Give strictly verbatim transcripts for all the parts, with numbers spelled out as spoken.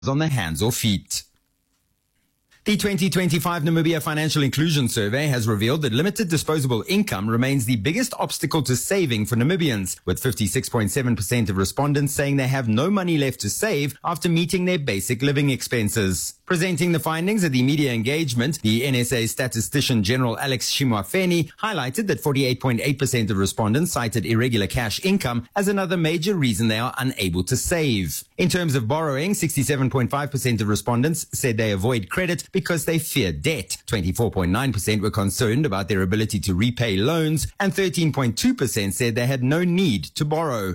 on their hands or feet. The twenty twenty-five Namibia Financial Inclusion Survey has revealed that limited disposable income remains the biggest obstacle to saving for Namibians, with fifty-six point seven percent of respondents saying they have no money left to save after meeting their basic living expenses. Presenting the findings at the media engagement, the N S A statistician General Alex Shimwafeni highlighted that forty-eight point eight percent of respondents cited irregular cash income as another major reason they are unable to save. In terms of borrowing, sixty-seven point five percent of respondents said they avoid credit because they fear debt. twenty-four point nine percent were concerned about their ability to repay loans, and thirteen point two percent said they had no need to borrow.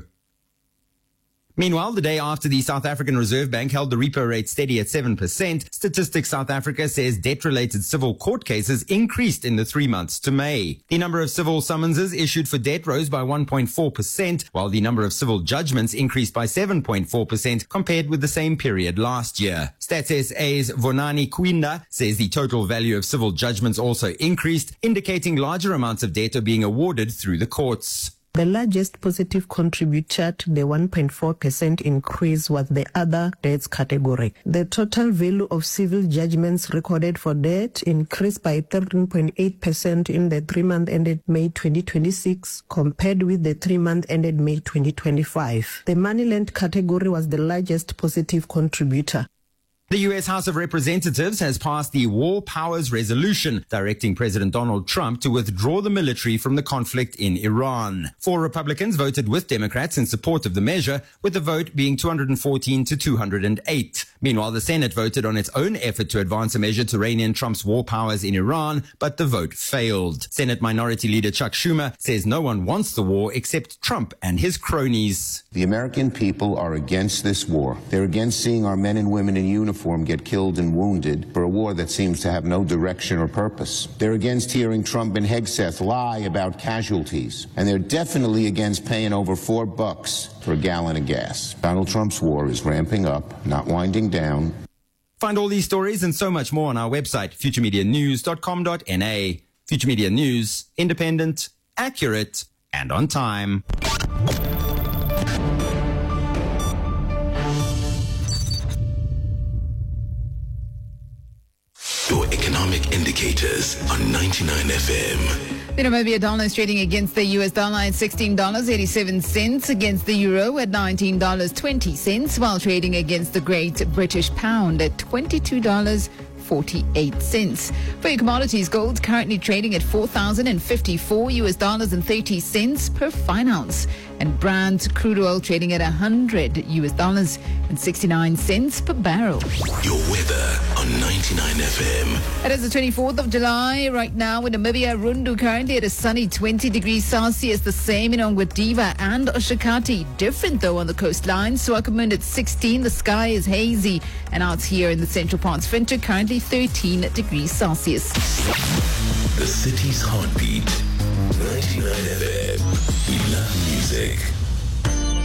Meanwhile, the day after the South African Reserve Bank held the repo rate steady at seven percent, Statistics South Africa says debt-related civil court cases increased in the three months to May. The number of civil summonses issued for debt rose by one point four percent, while the number of civil judgments increased by seven point four percent compared with the same period last year. Stats S A's Vonani Kwinda says the total value of civil judgments also increased, indicating larger amounts of debt are being awarded through the courts. The largest positive contributor to the one point four percent increase was the other debts category. The total value of civil judgments recorded for debt increased by thirteen point eight percent in the three-month ended May twenty twenty-six compared with the three-month ended May twenty twenty-five. The money lent category was the largest positive contributor. The U S House of Representatives has passed the War Powers Resolution, directing President Donald Trump to withdraw the military from the conflict in Iran. Four Republicans voted with Democrats in support of the measure, with the vote being two hundred fourteen to two hundred eight. Meanwhile, the Senate voted on its own effort to advance a measure to rein in Trump's war powers in Iran, but the vote failed. Senate Minority Leader Chuck Schumer says no one wants the war except Trump and his cronies. The American people are against this war. They're against seeing our men and women in uniform get killed and wounded for a war that seems to have no direction or purpose. They're against hearing Trump and Hegseth lie about casualties. And they're definitely against paying over four bucks for a gallon of gas. Donald Trump's war is ramping up, not winding down. Find all these stories and so much more on our website, future media news dot com dot n a. Future Media News, independent, accurate, and on time. Your economic indicators on ninety-nine F M. The Namibia dollar is trading against the U S dollar at sixteen dollars and eighty-seven cents, against the euro at nineteen dollars and twenty cents, while trading against the Great British Pound at twenty-two dollars and forty-eight cents. For your commodities, gold currently trading at four thousand fifty-four U S dollars and thirty cents per fine ounce, and Brent crude oil trading at one hundred U S dollars and sixty-nine cents per barrel. Your weather on ninety-nine F M. It is the twenty-fourth of July right now in Namibia. Rundu currently at a sunny twenty degrees Celsius. The same in Ongwediva and Oshakati. Different though on the coastline. Swakopmund at sixteen. The sky is hazy. And out here in the central parts, Finter currently thirteen degrees Celsius. The city's heartbeat. ninety-nine F M. We love music.